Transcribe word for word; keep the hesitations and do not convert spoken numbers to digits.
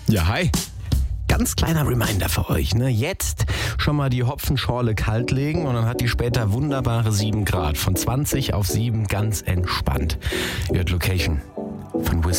Ja, hi. Ganz kleiner Reminder für euch, ne? Jetzt schon mal die Hopfenschorle kalt legen und dann hat die später wunderbare sieben Grad. Von zwanzig auf sieben ganz entspannt. Ihr hört Location von Wiz.